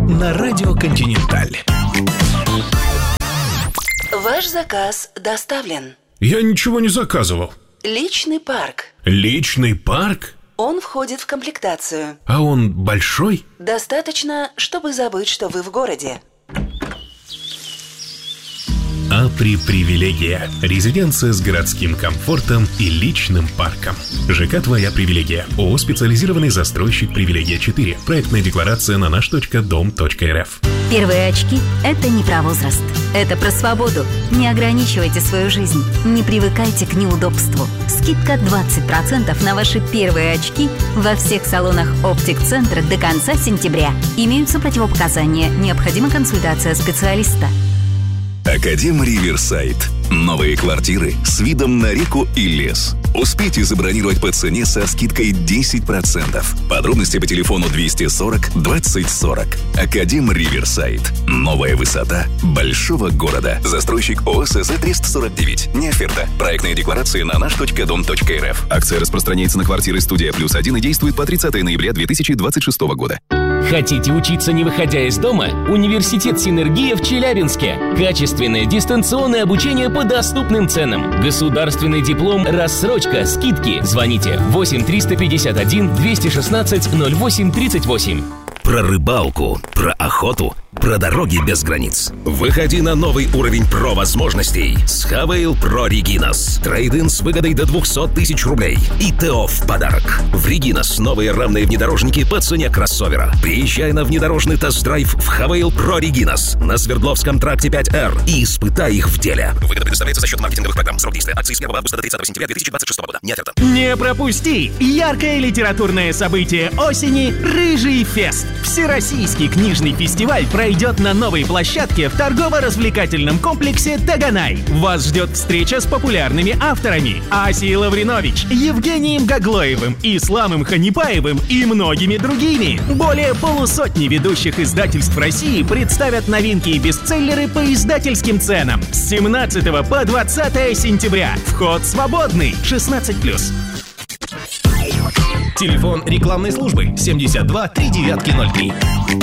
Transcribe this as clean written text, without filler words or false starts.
на Радио Континенталь. Ваш заказ доставлен. Я ничего не заказывал. Личный парк. Личный парк? Он входит в комплектацию. А он большой? Достаточно, чтобы забыть, что вы в городе. Апри-привилегия. Резиденция с городским комфортом и личным парком. ЖК «Твоя привилегия». ООО «Специализированный застройщик Привилегия 4». Проектная декларация на наш.дом.рф. Первые очки – это не про возраст. Это про свободу. Не ограничивайте свою жизнь. Не привыкайте к неудобству. Скидка 20% на ваши первые очки во всех салонах «Оптик-центра» до конца сентября. Имеются противопоказания. Необходима консультация специалиста. Академ Риверсайд. Новые квартиры с видом на реку и лес. Успейте забронировать по цене со скидкой 10%. Подробности по телефону 240 20 40. Академ Риверсайд. Новая высота большого города. Застройщик ООО СЗ-349. Не оферта. Проектная декларация на наш.дом.рф. Акция распространяется на квартиры «Студия Плюс 1» и действует по 30 ноября 2026 года. Хотите учиться, не выходя из дома? Университет «Синергия» в Челябинске. Качественное дистанционное обучение по доступным ценам. Государственный диплом, рассрочка, скидки. Звоните 8 351 216 08 38. Про рыбалку, про охоту, про дороги без границ. Выходи на новый уровень про возможностей с Хавейл Про Регинас. Трейд-ин с выгодой до 200 тысяч рублей. И ТО в подарок. В Регинас новые рамные внедорожники по цене кроссовера. Приезжай на внедорожный тест-драйв в Хавейл Про Регинас на Свердловском тракте 5Р и испытай их в деле. Выгода предоставляется за счет маркетинговых программ. Срок действия акции с 1 августа до 30 сентября 2026 года. Не оферта. Не пропусти яркое литературное событие осени «Рыжий фест». Всероссийский книжный фестиваль пройдет на новой площадке в торгово-развлекательном комплексе «Таганай». Вас ждет встреча с популярными авторами Асией Лавринович, Евгением Гаглоевым, Исламом Ханипаевым и многими другими. Более полусотни ведущих издательств России представят новинки и бестселлеры по издательским ценам. С 17 по 20 сентября. Вход свободный. 16+. Телефон рекламной службы 72 3903.